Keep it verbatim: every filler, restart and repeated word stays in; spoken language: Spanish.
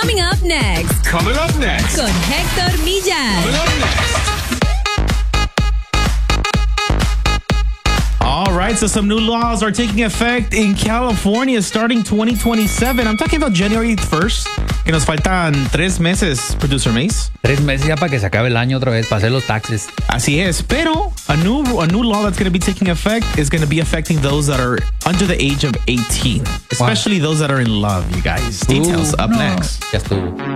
Coming up next. Coming up next. Con Héctor Millar. Coming up next. All right, so some new laws are taking effect in California starting twenty twenty-seven. I'm talking about January first, que nos faltan tres meses, Producer Mace. Tres meses ya para que se acabe el año otra vez, para hacer los taxes. Así es, pero a new a new law that's going to be taking effect is going to be affecting those that are under the age of eighteen, especially wow. those that are in love, you guys. Details uh, up no. next. Ya estuvo.